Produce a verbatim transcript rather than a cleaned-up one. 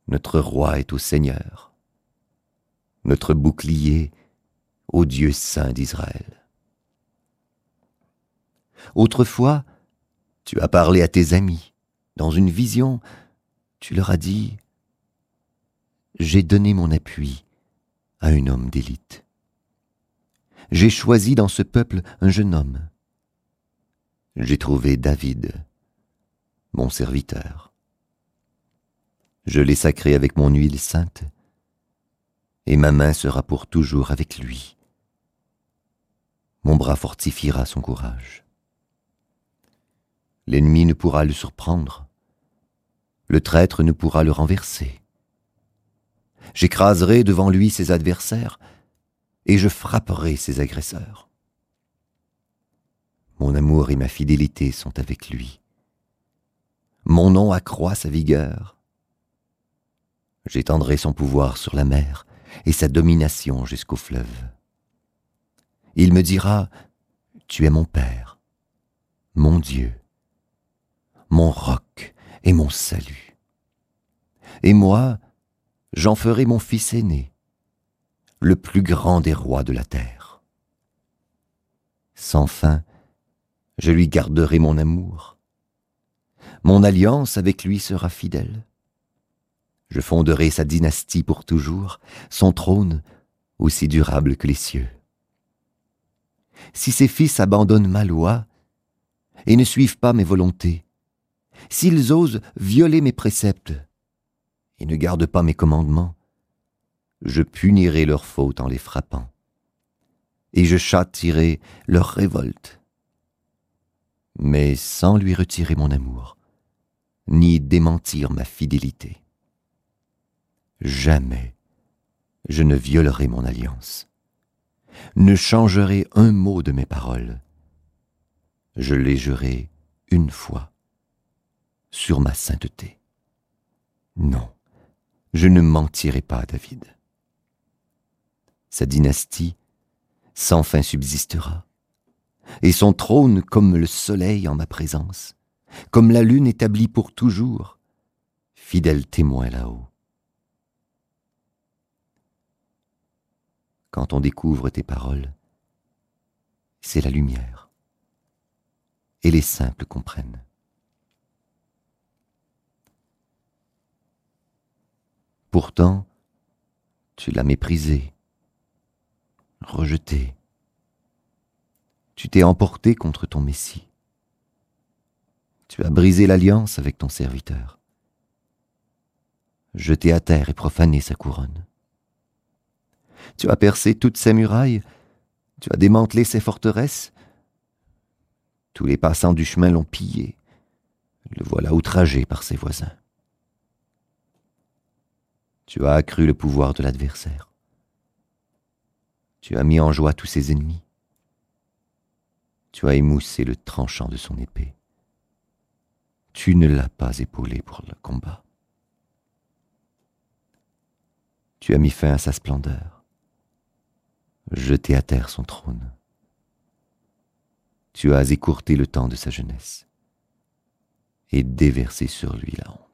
Notre roi est au Seigneur, notre bouclier au Dieu saint d'Israël. Autrefois, tu as parlé à tes amis. Dans une vision, tu leur as dit « J'ai donné mon appui à un homme d'élite. J'ai choisi dans ce peuple un jeune homme. J'ai trouvé David, mon serviteur. Je l'ai sacré avec mon huile sainte, et ma main sera pour toujours avec lui. Mon bras fortifiera son courage. L'ennemi ne pourra le surprendre, le traître ne pourra le renverser. J'écraserai devant lui ses adversaires, et je frapperai ses agresseurs. Mon amour et ma fidélité sont avec lui. Mon nom accroît sa vigueur. J'étendrai son pouvoir sur la mer et sa domination jusqu'au fleuve. Il me dira, tu es mon Père, mon Dieu, mon roc et mon salut. Et moi, j'en ferai mon fils aîné, le plus grand des rois de la terre. Sans fin, je lui garderai mon amour. Mon alliance avec lui sera fidèle. Je fonderai sa dynastie pour toujours, son trône aussi durable que les cieux. Si ses fils abandonnent ma loi et ne suivent pas mes volontés, s'ils osent violer mes préceptes et ne gardent pas mes commandements, je punirai leurs fautes en les frappant, et je châtierai leur révolte, mais sans lui retirer mon amour, ni démentir ma fidélité. Jamais je ne violerai mon alliance, ne changerai un mot de mes paroles. Je les jurerai une fois sur ma sainteté. Non, je ne mentirai pas à David. Sa dynastie sans fin subsistera, et son trône comme le soleil en ma présence, comme la lune établie pour toujours, fidèle témoin là-haut. Quand on découvre tes paroles, c'est la lumière, et les simples comprennent. Pourtant, tu l'as méprisé, rejeté. Tu t'es emporté contre ton Messie. Tu as brisé l'alliance avec ton serviteur, jeté à terre et profané sa couronne. Tu as percé toutes ses murailles, tu as démantelé ses forteresses. Tous les passants du chemin l'ont pillé, le voilà outragé par ses voisins. Tu as accru le pouvoir de l'adversaire. Tu as mis en joie tous ses ennemis. Tu as émoussé le tranchant de son épée. Tu ne l'as pas épaulé pour le combat. Tu as mis fin à sa splendeur, jeté à terre son trône. Tu as écourté le temps de sa jeunesse et déversé sur lui la honte.